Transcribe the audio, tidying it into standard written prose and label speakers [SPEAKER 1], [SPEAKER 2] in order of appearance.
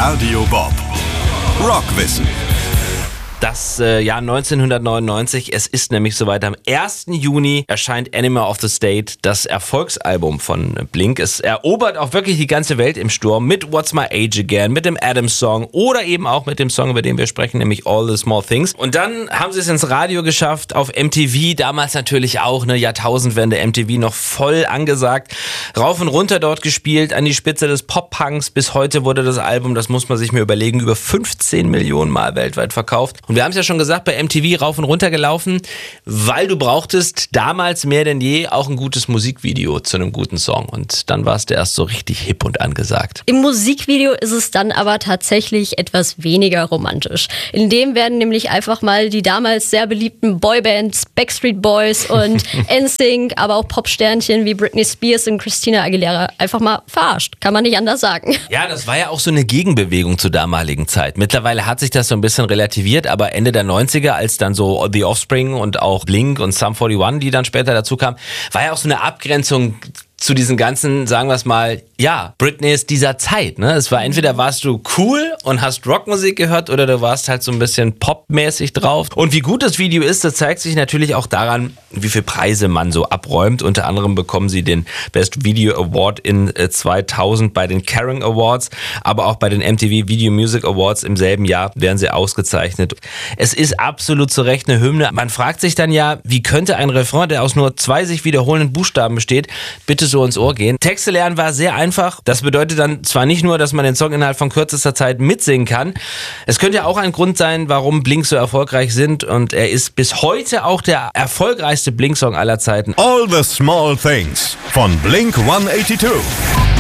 [SPEAKER 1] Radio Bob. Rockwissen.
[SPEAKER 2] Das Jahr 1999, es ist nämlich soweit, am 1. Juni erscheint Enema of the State, das Erfolgsalbum von Blink. Es erobert auch wirklich die ganze Welt im Sturm mit What's My Age Again, mit dem Adams Song oder eben auch mit dem Song, über den wir sprechen, nämlich All the Small Things. Und dann haben sie es ins Radio geschafft, auf MTV, damals natürlich auch eine Jahrtausendwende, MTV noch voll angesagt, rauf und runter dort gespielt, an die Spitze des Pop-Punks. Bis heute wurde das Album, das muss man sich mir überlegen, über 15 Millionen Mal weltweit verkauft. Und wir haben es ja schon gesagt, bei MTV rauf und runter gelaufen, weil du brauchtest damals mehr denn je auch ein gutes Musikvideo zu einem guten Song. Und dann warst du erst so richtig hip und angesagt.
[SPEAKER 3] Im Musikvideo ist es dann aber tatsächlich etwas weniger romantisch. In dem werden nämlich einfach mal die damals sehr beliebten Boybands Backstreet Boys und NSYNC, aber auch Popsternchen wie Britney Spears und Christina Aguilera einfach mal verarscht. Kann man nicht anders sagen.
[SPEAKER 2] Ja, das war ja auch so eine Gegenbewegung zur damaligen Zeit. Mittlerweile hat sich das so ein bisschen relativiert, aber Ende der 90er, als dann so The Offspring und auch Blink und Sum 41, die dann später dazu kamen, war ja auch so eine Abgrenzung zu diesen ganzen, sagen wir es mal, ja, Britneys dieser Zeit, ne? Es war entweder warst du cool und hast Rockmusik gehört oder du warst halt so ein bisschen popmäßig drauf. Und wie gut das Video ist, das zeigt sich natürlich auch daran, wie viele Preise man so abräumt. Unter anderem bekommen sie den Best Video Award in 2000 bei den Kerrang Awards, aber auch bei den MTV Video Music Awards im selben Jahr werden sie ausgezeichnet. Es ist absolut zu Recht eine Hymne. Man fragt sich dann ja, wie könnte ein Refrain, der aus nur 2 sich wiederholenden Buchstaben besteht, bitte so ins Ohr gehen. Texte lernen war sehr einfach. Das bedeutet dann zwar nicht nur, dass man den Song innerhalb von kürzester Zeit mitsingen kann. Es könnte ja auch ein Grund sein, warum Blink so erfolgreich sind, und er ist bis heute auch der erfolgreichste Blink-Song aller Zeiten.
[SPEAKER 1] All the Small Things von Blink 182.